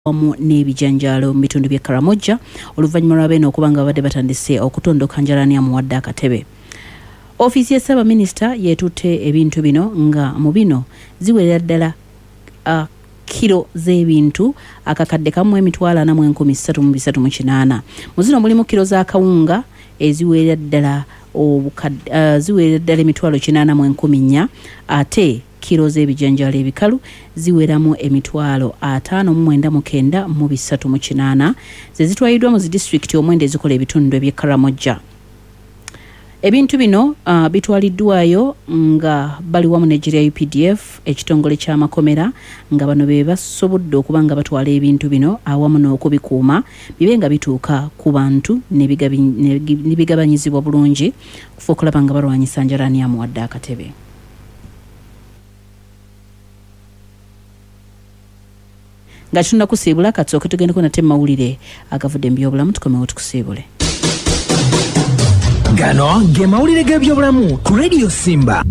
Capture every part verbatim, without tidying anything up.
wamu n'ebijanjaalo mu bitundu by'e Karamoja oluvannyuma lwa beno okuba nga babadde batandise okutondoka Njaraniamu wadde akatebe. Ofiisi ya Ssaabaminisita yeetutte ebintu bino nga mu bino ziwerera ddala uh, kilo z'ebintu akakadde kamu emitwalo ana mu enkumi ssatu mu bisatu mu kinaana. Mu zino mulimu kilo za kawunga eziwerera ddala obukadde uh, ziwerera ddala emitwalo kinaana mu enkumi nnya ate kilo z'ebijanjaalo ebikalu ziweramu emitwalo ataano mu mwenda mu kenda mu bisatu mu kinaana ze zitwaliddwa mu zi disitulikiti omwenda ezikola ebitundu eby'e Karamoja. Ebintu bino uh, bitwaliddwayo nga bali wamu Nigeria U P D F ekitongole ky'amakomera nga bano be basobodde okuba nga batwala ebintu bino awamu n'okubikuuma bibe nga bituuka ku bantu n'ebigabanyizibwa bulungi kufa okulaba nga balwanyisa Njaraniamu wadde akatebe. Nga tuna kusiibula katsooke tugendeko nate mawulire agavudde mu byobulamu tukomewo tukusiibule. Gano ge mawulire g'ebyobulamu ku Radio Simba.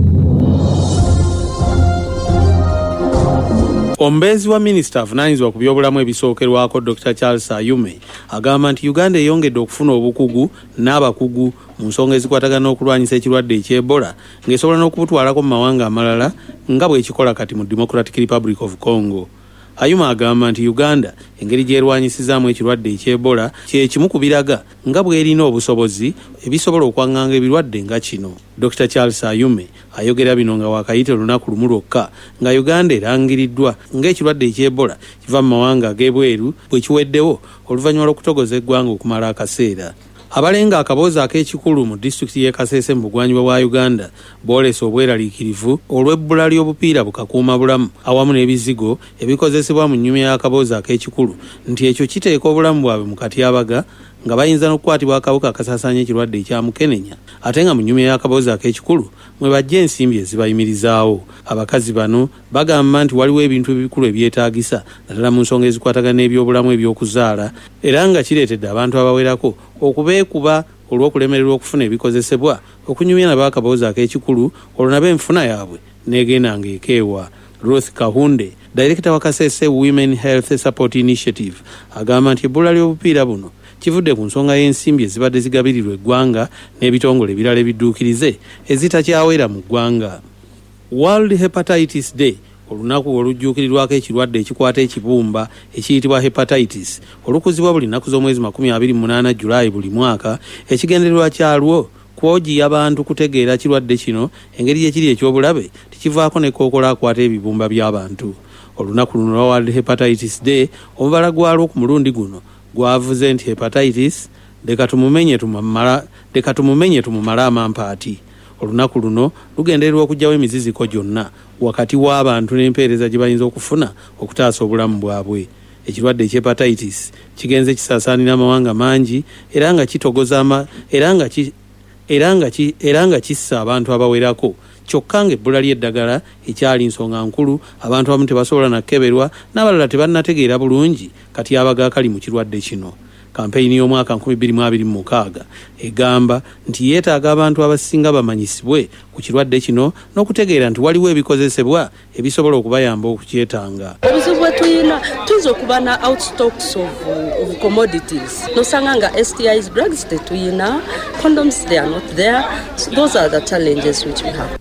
Omubeezi wa minisita avunaanyizibwa ku byobulamu ebisookerwako Doctor Charles Ayume agamba nti Uganda eyongedde okufuna obukugu n'abakugu mu nsonga ezikwatagana n'okulwanyisa ekirwadde eky'Ebola ng'esobola n'okubutwalako mu mawanga amalala nga bw'ekikola kati mu Democratic Republic of Congo. Ayuma agamba nti Uganda engeri gyerwanyisizaamu ekirwadde eky'Ebola kye kimu ku biraga nga bw'erina obusobozi ebisobola okwaŋŋanga ebirwadde nga kino. Doctor Charles Ayume ayogera bino nga wakayita olunaku lumu lwokka nga Uganda erangiriddwa ng'ekirwadde eky'Ebola kiva mu mawanga ag'ebweru bwe kiweddewo oluvannyuma lw'okutogoza eggwanga okumala akaseera. Abalenga akaboozi ak'ekikulu mu disitulikiti y'e Kasese mu bugwanjuba bwa Uganda boolesa obweraliikirivu olw'ebbula ly'obupiira bukakuuma bulamu awamu n'ebizigo ebikozesebwa mu nnyumya y'akaboozi ak'ekikulu nti ekyo kiteeka obulamu bwabwe mu katyabaga nga bayinza n'okukwatibwa akawuka akasaasaanya ekirwadde ekya mukenenya ate nga mu nnyumya y'akaboozi ak'ekikulu mwe bajja ensimbi ezibayimirizaawo. Abakazi bano bagamba nti waliwo ebintu ebikulu ebyetaagisa naddala mu nsonga ezikwatagana n'ebyobulamu eby'okuzaala era nga kireetedde abantu abawerako okubeekuba olw'okulemererwa okufuna ebikozesebwa okunyumya nabo akaboozi ak'ekikulu olwo nabo enfuna yaabwe n'egenda ng'ekeewa. Ruth Kahunde, Director wa Kasese Women Health Support Initiative, agamba nti ebbula ly'obupiira buno kivudde ku nsonga y'ensimbi ezibadde zigabirirwa eggwanga n'ebitongole ebirala ebidduukirize ezitakyawera mu ggwanga. World Hepatitis Day, olunaku olujjuukirirwako ekirwadde ekikwata ekibumba ekiyitibwa hepatitis olukuzibwa buli nnaku z'omwezi makumi abiri mu munaana Julayi buli mwaka, ekigendererwa kyalwo kwogiya abantu kutegeera kirwadde kino engeri gyekiri eky'obulabe tikivaako ne kookola akwata ebibumba by'abantu. Olunaku luno lwa World Hepatitis Day omubala gwalwo ku mulundi guno gwavuze nti hepatitis deka tumumenye tumumala deka tumumenye tumumala amampaati. Olunaku luno lugendererwa okugyawo emiziziko gyonna wakati w'abantu n'empeereza gye bayinza okufuna okutaasa obulamu bwabwe. Ekirwadde eky'hepatitis kigenze kisaasaanira amawanga mangi era nga kitogoza ama era nga ki era nga ki era nga kissa abantu abawerako kyokka ng'ebbula ly'eddagala ekyali nsonga nkulu abantu abamu tebasobola nakkeberwa n'abalala tebannategeera bulungi kati abaga akali mu kirwadde kino. Kampeyini y'omwaka nkumi bbiri mu abiri mu mukaaga egamba nti yeetaaga abantu abasinga bamanyisibwe ku kirwadde kino n'okutegeera nti waliwo ebikozesebwa ebisobola okubayamba okukyetanga. Obuzibu bwe tuyina tuyinza okuba na outstocks of, of commodities nosanga nga S T Is drugs tetuyina, condoms they are not there. So those are the challenges which we have.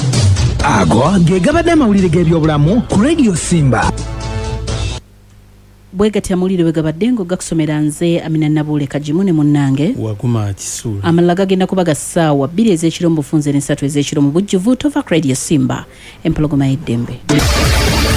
Ago ge gabadde amawulire g'ebyobulamu ku Radio Simba. Bwegati amulire wegabadde ngo gakusomera nze Amina Nabule Kajimu ne munnange Waguma Kisula. Amalala gagenda kuba ga ssaawa bbiri ez'ekiro mu bufunze n'essatu ez'ekiro mu bujjuvu tova Radio Simba empologoma y'eddembe.